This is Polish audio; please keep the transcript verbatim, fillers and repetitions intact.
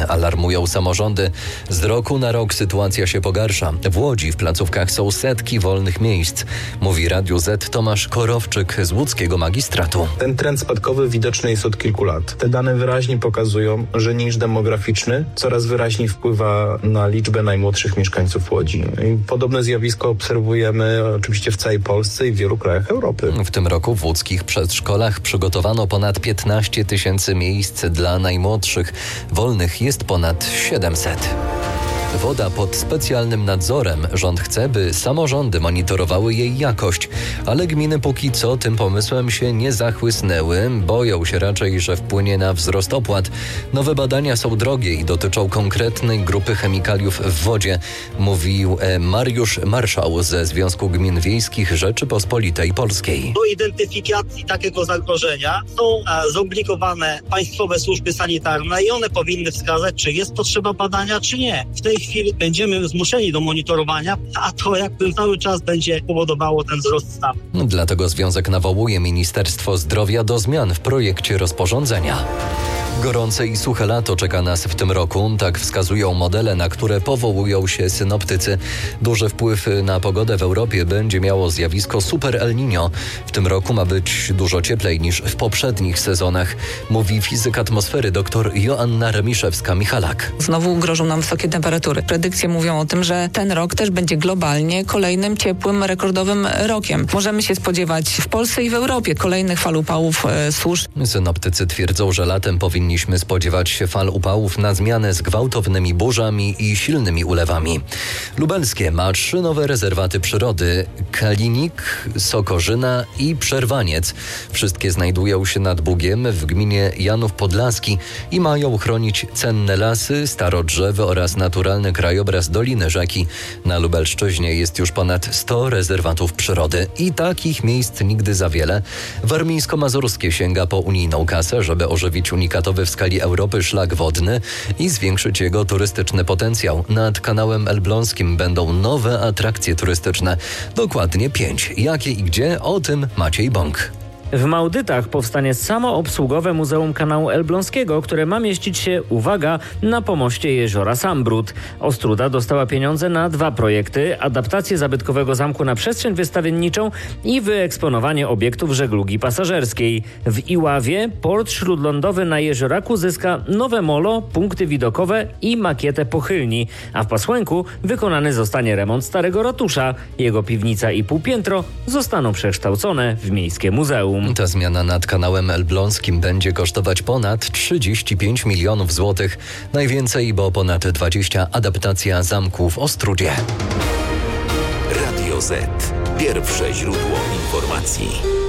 alarmują samorządy. Z roku na rok sytuacja się pogarsza. W Łodzi w placówkach są setki wolnych miejsc, mówi Radiu Z Tomasz Korowczyk z łódzkiego magistratu. Ten trend spadkowy widoczny jest od kilku lat. Te dane wyraźnie pokazują, że niż demograficzny coraz wyraźniej wpływa na liczbę najmłodszych mieszkańców Łodzi. I podobne zjawisko obserwujemy oczywiście w całej Polsce i w wielu krajach Europy. W tym roku w łódzkich przedszkolach przygotowano ponad piętnaście tysięcy miejsc dla najmłodszych. Wolnych jest ponad siedemset. Woda pod specjalnym nadzorem. Rząd chce, by samorządy monitorowały jej jakość, ale gminy póki co tym pomysłem się nie zachłysnęły. Boją się raczej, że wpłynie na wzrost opłat. Nowe badania są drogie i dotyczą konkretnej grupy chemikaliów w wodzie, mówił Mariusz Marszał ze Związku Gmin Wiejskich Rzeczypospolitej Polskiej. Do identyfikacji takiego zagrożenia są zobligowane państwowe służby sanitarne i one powinny wskazać, czy jest potrzeba badania, czy nie. W tej chwili będziemy zmuszeni do monitorowania, a to jakby cały czas będzie powodowało ten wzrost stanu. Dlatego Związek nawołuje Ministerstwo Zdrowia do zmian w projekcie rozporządzenia. Gorące i suche lato czeka nas w tym roku, tak wskazują modele, na które powołują się synoptycy. Duży wpływ na pogodę w Europie będzie miało zjawisko Super El Niño. W tym roku ma być dużo cieplej niż w poprzednich sezonach, mówi fizyk atmosfery dr Joanna Remiszewska-Michalak. Znowu grożą nam wysokie temperatury. Predykcje mówią o tym, że ten rok też będzie globalnie kolejnym ciepłym, rekordowym rokiem. Możemy się spodziewać w Polsce i w Europie kolejnych fal upałów, e, susz. Synoptycy twierdzą, że latem powinni Powinniśmy spodziewać się fal upałów na zmianę z gwałtownymi burzami i silnymi ulewami. Lubelskie ma trzy nowe rezerwaty przyrody: Kalinik, Sokorzyna i Przerwaniec. Wszystkie znajdują się nad Bugiem w gminie Janów Podlaski i mają chronić cenne lasy, starodrzewy oraz naturalny krajobraz Doliny Rzeki. Na Lubelszczyźnie jest już ponad sto rezerwatów przyrody i takich miejsc nigdy za wiele. Warmińsko-Mazurskie sięga po unijną kasę, żeby ożywić unikatowy w skali Europy szlak wodny i zwiększyć jego turystyczny potencjał. Nad kanałem elbląskim będą nowe atrakcje turystyczne. Dokładnie pięć. Jakie i gdzie? O tym Maciej Bąk. W Małdytach powstanie samoobsługowe Muzeum Kanału Elbląskiego, które ma mieścić się, uwaga, na pomoście jeziora Sambrud. Ostróda dostała pieniądze na dwa projekty: adaptację zabytkowego zamku na przestrzeń wystawienniczą i wyeksponowanie obiektów żeglugi pasażerskiej. W Iławie port śródlądowy na Jezioraku zyska nowe molo, punkty widokowe i makietę pochylni, a w Pasłęku wykonany zostanie remont starego ratusza. Jego piwnica i półpiętro zostaną przekształcone w miejskie muzeum. Ta zmiana nad kanałem elbląskim będzie kosztować ponad trzydzieści pięć milionów złotych. Najwięcej, bo ponad dwadzieścia adaptacja zamku w Ostródzie. Radio Z. Pierwsze źródło informacji.